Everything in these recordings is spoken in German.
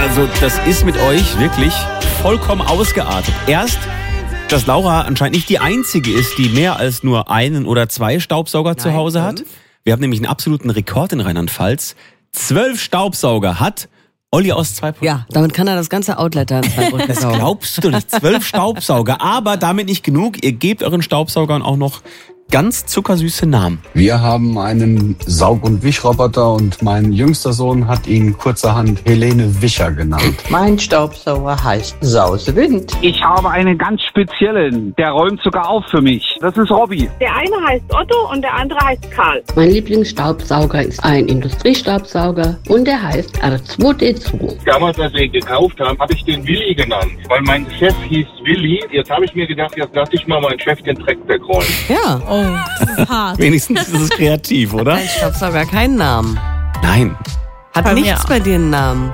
Also das ist mit euch wirklich vollkommen ausgeartet. Erst, dass Laura anscheinend nicht die Einzige ist, die mehr als nur einen oder zwei Staubsauger zu Hause hat. Wir haben nämlich einen absoluten Rekord in Rheinland-Pfalz. 12 Staubsauger hat Olli aus Zweibrücken. Ja, damit kann er das ganze Outlet da in Zweibrücken Das saugen. glaubst du nicht. 12 Staubsauger. Aber damit nicht genug. Ihr gebt euren Staubsaugern auch noch ganz zuckersüße Namen. Wir haben einen Saug- und Wischroboter und mein jüngster Sohn hat ihn kurzerhand Helene Wischer genannt. Mein Staubsauger heißt Sausewind. Ich habe einen ganz speziellen, der räumt sogar auf für mich. Das ist Robby. Der eine heißt Otto und der andere heißt Karl. Mein Lieblingsstaubsauger ist ein Industriestaubsauger und der heißt R2D2. Damals, als wir ihn gekauft haben, habe ich den Willi genannt, weil mein Chef hieß Willi. Jetzt habe ich mir gedacht, jetzt lasse ich mal meinen Chef den Dreck wegräumen. Ja. Oh, das ist hart. Wenigstens ist es kreativ, oder? Dein Staubsauger keinen Namen. Nein. Hat Bei mir nichts auch. bei dir einen Namen.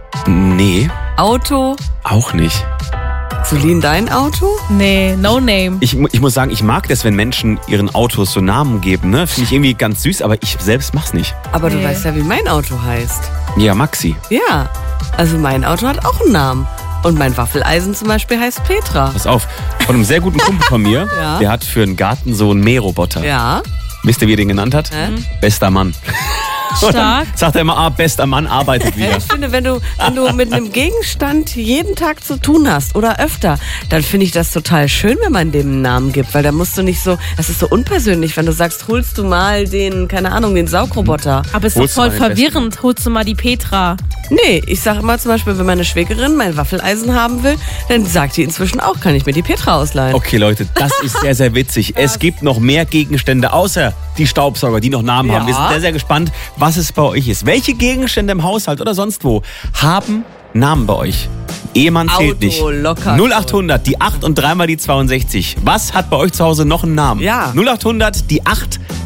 Nee, Auto. auch nicht. Solin, dein Auto? Nee, no name. Ich muss sagen, ich mag das, wenn Menschen ihren Autos so Namen geben. Ne? Finde ich irgendwie ganz süß, aber ich selbst mach's nicht. Aber du Nee. weißt ja, wie mein Auto heißt. Ja, Maxi. Ja, also mein Auto hat auch einen Namen. Und mein Waffeleisen zum Beispiel heißt Petra. Pass auf, von einem sehr guten Kumpel von mir, Ja. der hat für einen Garten so einen Mähroboter. Ja. Wisst ihr, wie er den genannt hat? Bester Mann. Stark. Sagt er immer, bester Mann arbeitet wieder. Ich finde, wenn du mit einem Gegenstand jeden Tag zu tun hast oder öfter, dann finde ich das total schön, wenn man dem einen Namen gibt, weil da musst du nicht so, das ist so unpersönlich, wenn du sagst, holst du mal den, keine Ahnung, den Saugroboter. Aber es ist doch Holst du voll mal den verwirrend. Holst du mal die Petra? Nee, ich sage immer zum Beispiel, wenn meine Schwägerin mein Waffeleisen haben will, dann sagt die inzwischen auch, kann ich mir die Petra ausleihen. Okay, Leute, das ist sehr, sehr witzig. Es gibt noch mehr Gegenstände, außer die Staubsauger, die noch Namen haben. Wir sind sehr, sehr gespannt, was es bei euch ist. Welche Gegenstände im Haushalt oder sonst wo haben Namen bei euch? Ehemann zählt Auto, nicht. locker. 0800, die 8 und dreimal die 62. Was hat bei euch zu Hause noch einen Namen? Ja. 0800, die 8,